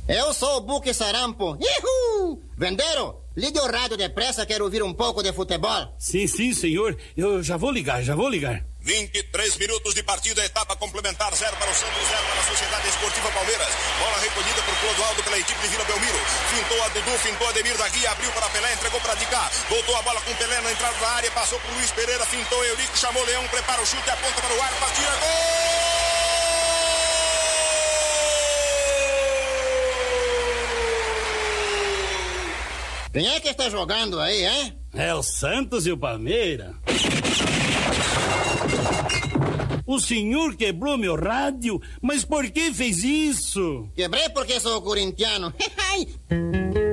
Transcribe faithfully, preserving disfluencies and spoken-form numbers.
Eu sou o Buque Sarampo. Ihu! Vendeiro, ligue o rádio depressa, quero ouvir um pouco de futebol. Sim, sim, senhor. Eu já vou ligar, já vou ligar. vinte e três minutos de partida, etapa complementar, zero para o Santos, zero para a Sociedade Esportiva Palmeiras. Bola recolhida por Clodoaldo pela equipe de Vila Belmiro. Fintou a Dudu, fintou a Ademir da Guia, abriu para Pelé, entregou para Dicá. Voltou a bola com Pelé na entrada da área, passou por Luiz Pereira, fintou Eurico, chamou Leão, prepara o chute, aponta para o ar, partida, gol! Quem é que está jogando aí, hein? É o Santos e o Palmeiras. O senhor quebrou meu rádio? Mas por que fez isso? Quebrei porque sou corintiano.